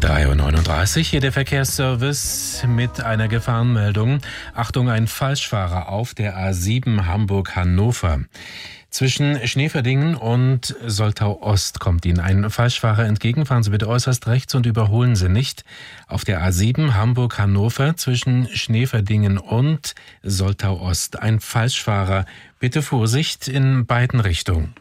3:39 Uhr, hier der Verkehrsservice mit einer Gefahrenmeldung. Achtung, ein Falschfahrer auf der A7 Hamburg-Hannover. Zwischen Schneeverdingen und Soltau-Ost kommt Ihnen ein Falschfahrer entgegen. Fahren Sie bitte äußerst rechts und überholen Sie nicht. Auf der A7 Hamburg-Hannover zwischen Schneeverdingen und Soltau-Ost. Ein Falschfahrer. Bitte Vorsicht in beiden Richtungen.